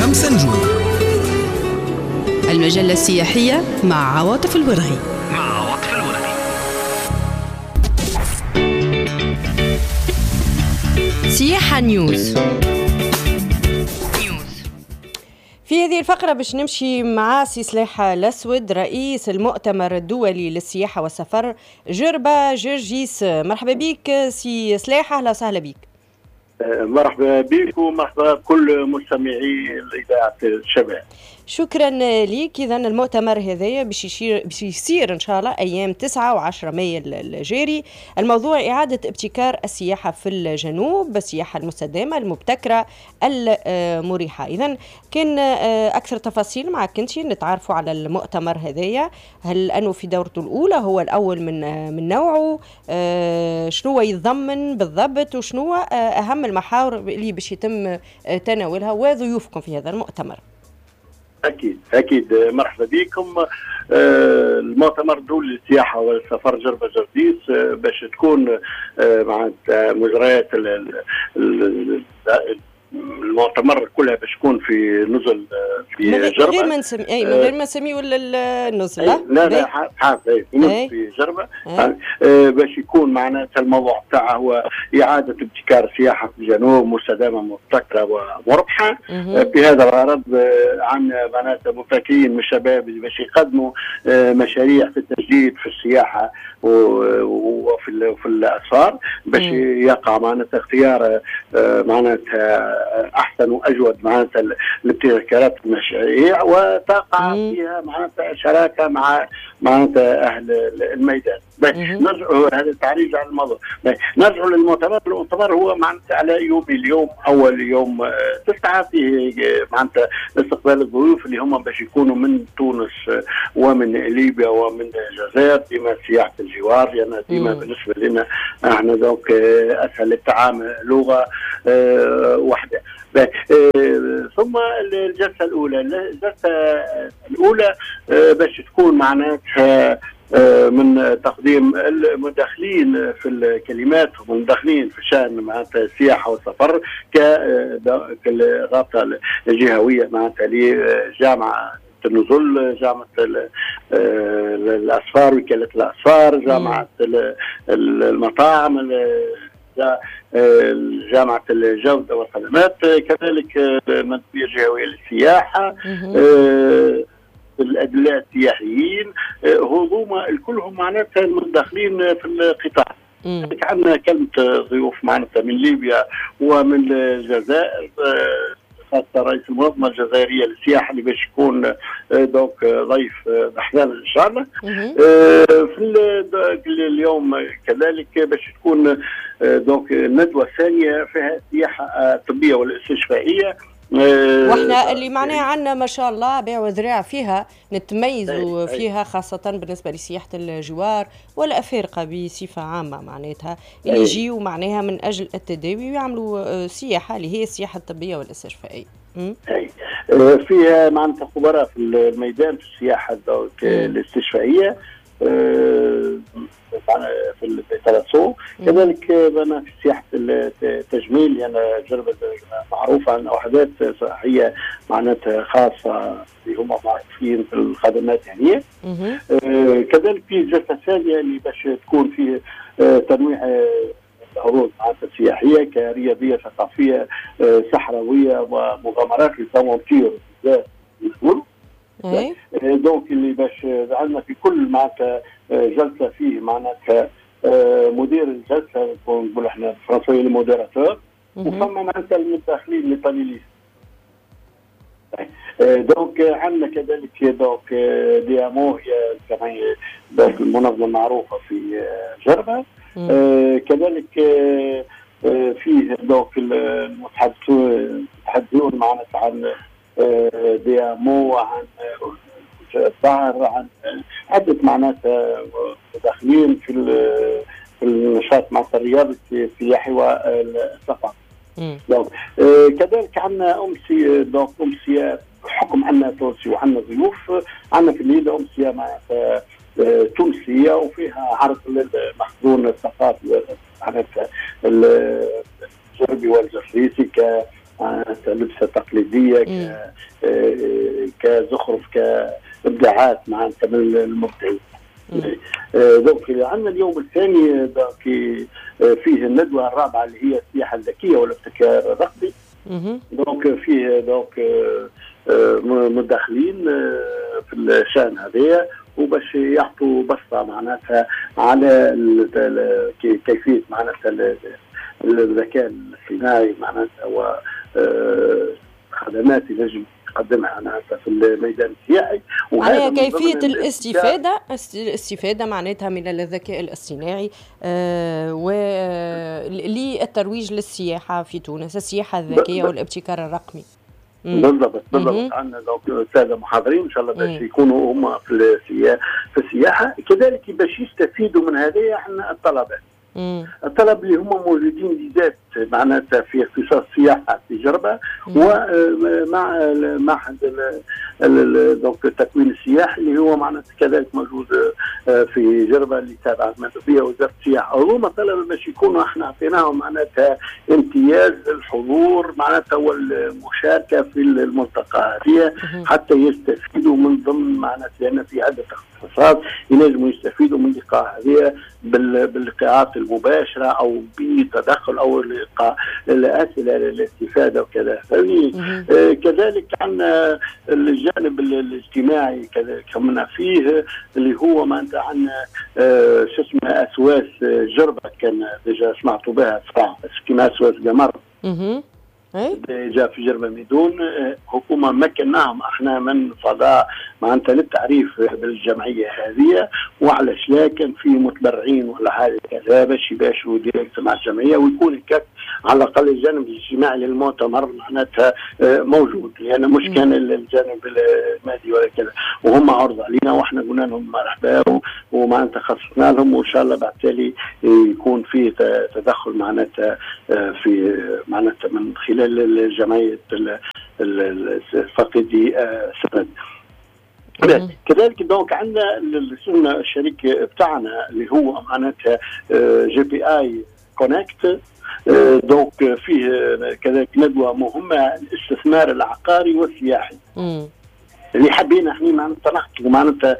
5 نجوم. المجلة السياحية مع عواطف الورغي. سياحة نيوز. في هذه الفقرة باش نمشي مع سي سلاح الأسود رئيس المؤتمر الدولي للسياحة والسفر جربة جرجيس. مرحبا بك سي سلاح، أهلا وسهلا بك. مرحبا بك ومرحبا بكل مستمعي إذاعة الشباب. شكرا لك. إذن المؤتمر هذايا باش يصير إن شاء الله أيام 9 و10 مايو الجاري. الموضوع إعادة ابتكار السياحة في الجنوب، السياحة المستدامة المبتكرة المريحة. إذن كان أكثر تفاصيل معك أنت نتعرفوا على المؤتمر هذايا. هل أنه في دورته الأولى هو الأول من نوعه؟ شنو يتضمن بالضبط وشنو أهم المحاور اللي باش يتم تناولها وضيوفكم في هذا المؤتمر؟ أكيد مرحبا بكم. المؤتمر الدولي للسياحة والسفر جربة جرديس باش تكون مع مجريات المؤتمر كلها باش تكون في نزل في جربة. غير ما نسميه ولا النزل. لا في جربة. باش يكون معناتها الموضوع تاعه هو إعادة ابتكار السياحة في الجنوب مستدامة مبتكرة ومربحة. في هذا الغرض عندنا معناتها مبتكرين من الشباب باش يقدموا مشاريع في التجديد في السياحة وفي الأسفار باش يقع معناتها اختيار معناتها أحسن وأجود معناتها الابتكارات المشاريع وتقع فيها معناتها شراكة مع معناتها أهل الميدان. نرجع هذا التعريج على الموضوع. نرجع للمؤتمر. المؤتمر هو معناتها على اليوم أول يوم 9 فيه معناتها استقبال الضيوف اللي هم باش يكونوا من تونس ومن ليبيا ومن الجزائر. ديما سياحة الجوار يعني ديما بالنسبة لنا احنا دوك أسهل التعامل لغة واحدة. ثم الجلسة الأولى باش تكون معناتها من تقديم المداخلين في الكلمات والمداخلين في شأن معناتها السياحة والسفر كالرابطة الجهوية معناتها لجامعة النزل، جامعة الأسفار، وكالة الأسفار، جامعة المطاعم، جامعة الجودة والخدمات، كذلك المنطقة الجهوية للسياحة، الأدلاء السياحيين، هذوما الكلهم معناتها المداخلين في القطاع. عندنا كلمة ضيوف معناتها من ليبيا ومن الجزائر، خاصة رئيس المنظمة الجزائرية للسياحة اللي باش يكون دوك ضيف أحيانا إن شاء الله. في اليوم كذلك باش تكون دوك الندوة الثانية فيها السياحة الطبية والاستشفائية. واحنا اللي معناها عندنا ما شاء الله بيع وذراع فيها نتميزوا فيها، خاصة بالنسبة لسياحة الجوار والأفارقة بصفة عامة معناتها اللي يجيوا معناها من أجل التداوي ويعملوا سياحة اللي هي السياحة الطبية والاستشفائية. فيها معناتها خبراء في الميدان في السياحة الاستشفائية في التلاسو، كذلك أنا في سياحة التجميل يعني جربة معروفة عن وحدات صحية معناتها خاصة اللي هم معروفين في الخدمات يعني. كذلك في الجلسة الثانية اللي باش تكون فيه تنويع العروض معناتها السياحية كرياضية ثقافية صحراوية ومغامرات للتموتير يقولوا. دونك اللي باش عندنا في كل معناتها جلسة فيه معناتها مدير الجلسة نقول احنا فرنسيين الموديراتور، وفما معناتها المتداخلين البانيليست. دونك عندنا كذلك دونك ديامو هي كمان دونك المنظمة المعروفة في جربة. كذلك فيه دونك المتحدثون معناتها عن ديامو، عن الظهر، عن عدة معناتها مداخلين في النشاط مع الرياضي السياحي والثقافي. كذلك عندنا أمسية حكم عندنا تونسي وعندنا ضيوف. عندنا في الليلة أمسية معناتها تونسية وفيها عرض للمخزون الثقافي معناتها الجربي والجريسي معناتها لبسه تقليديه كزخرف كابداعات معناتها من المبدعين. دونك عندنا اليوم الثاني دونك فيه الندوه الرابعه اللي هي السياحه الذكيه والابتكار الرقمي. دونك فيه دونك مداخلين في الشان هذايا وباش يعطوا بصه معناتها على كيفيه معناتها الذكاء الاصطناعي معناتها وخدمات ينجم يقدمها معناتها في الميدان السياحي. وهذا كيفيه الاستفاده معناتها من الذكاء الاصطناعي وللترويج للسياحه في تونس، السياحه الذكيه والابتكار الرقمي. بالضبط. عندنا الساده محاضرين ان شاء الله باش يكونوا هم في السياحه، كذلك باش يستفيدوا من هذه احنا الطلب اللي هم موجودين بذات معناتها في اختصاص سياحه في جربه ومع معهد دونك التكوين السياحي اللي هو معناتها كذلك موجود في جربه اللي تابعه فيها وزاره السياحه. هما طلبوا باش يكونوا احنا اعطيناهم معناتها امتياز الحضور معناتها والمشاركه في الملتقى هذه حتى يستفيدوا من ضمن معناتها لان في عده اختصاصات ينجموا يستفيدوا من اللقاء هذه باللقاءات المباشره او بتدخل او الاسئله للاستفاده وكذا. كذلك عندنا الجانب الاجتماعي كذلك كمنا فيه اللي هو معناتها عندنا شو اسمه اسواس جربه كان ديجا سمعتوا بها صراحه كما اسواس قمر جاء في جربة ميدون. حكومة مكناهم احنا من فضاء معناتها للتعريف بالجمعية هذه وعلاش لكن في متبرعين ولا حاجة كذا باش يباشروا ديريكت مع الجمعية ويكون الكت على الأقل الجانب الاجتماعي للمؤتمر معناتها موجود لأن مش كان الجانب المادي ولا كذا. وهم عرضوا علينا واحنا قلنا لهم مرحبا ومعناتها خصصنا لهم وإن شاء الله بعد تالي يكون في تدخل معناتها في معناتها من خلال جمعية الفقيدي سند. كذلك دونك عندنا الشريك بتاعنا اللي هو معناتها جي بي اي كونكت. دونك فيه كذلك ندوة مهمة الاستثمار العقاري والسياحي اللي حبينا احنا معناتها نحكي معناتها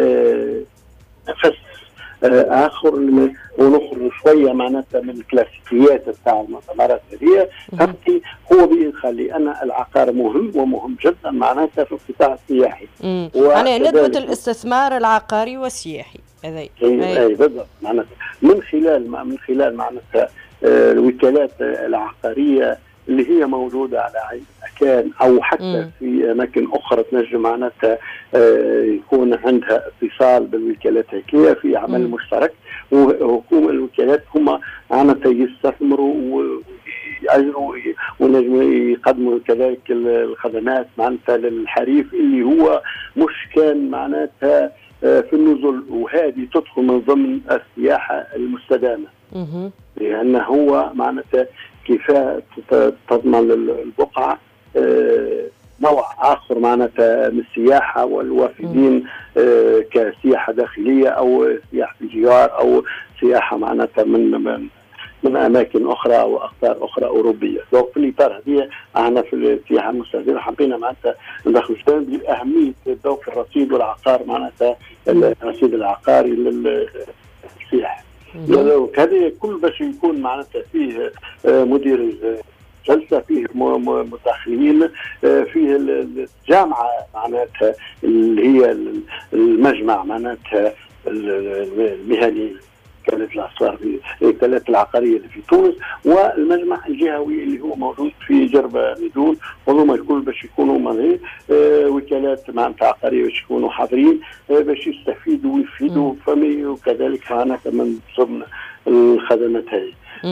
نفس اخر ونخرج شويه معناتها من الكلاسيكيات بتاع المؤتمرات هذه. هو بيخلي ان العقار مهم ومهم جدا معناتها في القطاع السياحي. يعني ندوه الاستثمار العقاري والسياحي هذا اي بالضبط معناتها من خلال معناتها الوكالات العقاريه اللي هي موجوده على عين مكان او حتى في اماكن اخرى تنجم معناتها يكون عندها اتصال بالوكالات هيك في عمل مشترك. وحكومه الوكالات هم معناتها يستثمروا ويأجروا ونجموا يقدموا كذلك الخدمات معناتها للحريف اللي هو مش كان معناتها في النزل وهذه تدخل من ضمن السياحه المستدامه لان هو معناتها كيف تضمن البقعة نوع آخر معناتها من السياحة والوافدين كسياحة داخلية أو سياحة تجار أو سياحة معناتها من أماكن أخرى أو أقطار أخرى أوروبية. لو في الإطار هذه أنا في السياحة المستدامة حبينا معناتها ندخل بأهمية ذوق الرصيد والعقار معناتها الرصيد العقاري للسياحة. هذه كل باش يكون معناتها فيه مدير جلسه فيه مداخلين فيه الجامعه معناتها اللي هي المجمع معناتها المهني الثلاث العقاريه اللي في تونس والمجمع الجهوي اللي هو موجود في جربه ميدون وهما الكل باش يكونوا من وكالات معناتها عقاريه باش يكونوا حاضرين باش يستفيدوا ويفيدوا فمي وكذلك معناتها من ضمن الخدمات هذه.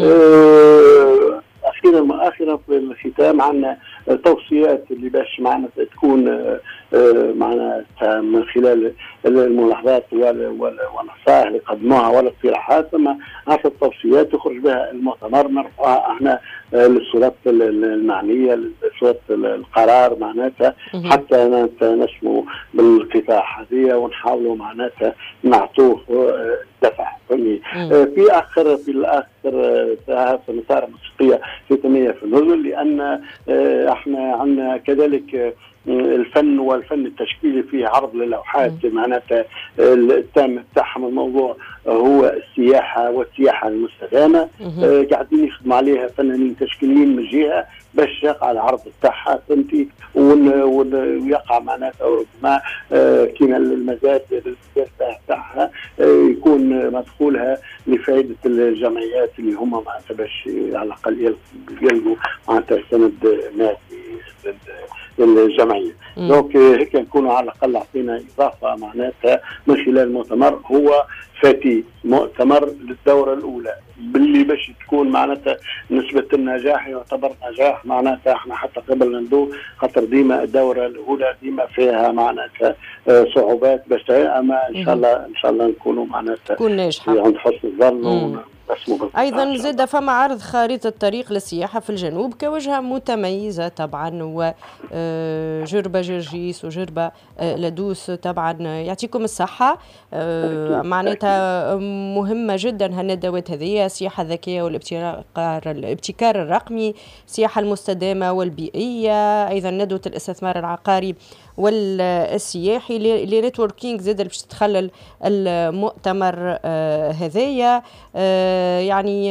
اخيرا في الختام عندنا توصيات اللي باش معناتها تكون معناتها من خلال الملاحظات والنصائح اللي قدموها والاقتراحات ثم عشر توصيات يخرج بها المؤتمر نرفعها احنا للسلطات المعنيه لسلطات القرار معناتها حتى نسمو بالقطاع هذه ونحاولوا معناتها نعطوه دفع فني. في الاخر في مسار موسيقيه ختاميه في النزل، لان احنا عندنا كذلك الفن والفن التشكيلي فيه عرض للوحات معناتها التام تاعهم. الموضوع هو السياحه والسياحه المستدامه. قاعدين يخدموا عليها فنانين تشكيليين من جهه باش يقع العرض تاعها فهمتي، ويقع معناتها ربما كيما المزاد تاعها يكون مدخولها لفائده الجمعيات اللي هم معناتها باش على الاقل يلقوا معناتها سند مادي للجمعيه. دونك هيك نكونوا على الاقل اعطينا اضافه معناتها من خلال المؤتمر. هو فاتي مؤتمر للدوره الاولى باللي باش تكون معناتها نسبه النجاح يعتبر نجاح معناتها احنا حتى قبل ندو، خاطر ديما الدوره الاولى ديما فيها معناتها صعوبات باش اما ان شاء الله نكونوا معناتها تكون ناجحه عند حسن الظن. أيضا زاد فما عرض خارطة طريق للسياحة في الجنوب كوجهة متميزة طبعا، وجربة جرجيس وجربة لدوس طبعا يعطيكم الصحة. معناتها مهمة جدا هالندوات هذه، السياحة الذكية والابتكار الرقمي، السياحة المستدامة والبيئية، أيضا ندوة الاستثمار العقاري والسياحي لنتوركينج زاد باش تتخلل المؤتمر هذايا. يعني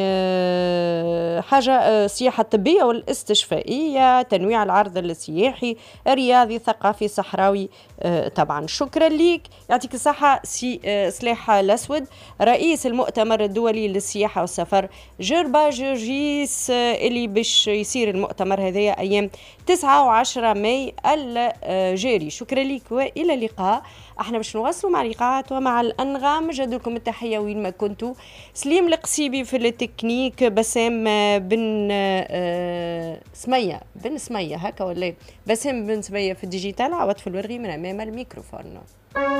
حاجة السياحة الطبية والاستشفائية، تنويع العرض السياحي الرياضي الثقافي الصحراوي. طبعا شكرا لك، يعطيك الصحة سي سلاح الأسود رئيس المؤتمر الدولي للسياحة والسفر جربة جرجيس اللي باش يصير المؤتمر هذايا أيام 9 و10 ماي الجاري. شكرا لك وإلى اللقاء. احنا باش نواصلوا مع لقاءات ومع الأنغام. جد لكم التحية وين ما كنتوا. سليم القصيبي في التكنيك، بسام بن سمية هكا ولا بسام بن سمية في الديجيتال، عوض في الورغي من أمام الميكروفون.